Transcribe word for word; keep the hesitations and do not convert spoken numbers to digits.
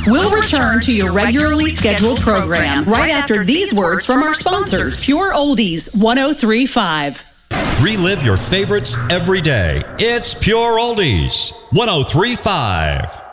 We'll return to your regularly scheduled program right after these words from our sponsors. Pure Oldies one oh three point five. Relive your favorites every day. It's Pure Oldies one oh three point five.